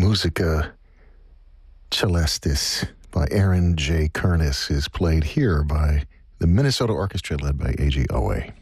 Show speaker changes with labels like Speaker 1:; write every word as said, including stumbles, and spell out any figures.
Speaker 1: Musica Celestis by Aaron J. Kernis is played here by the Minnesota Orchestra led by A G Owe.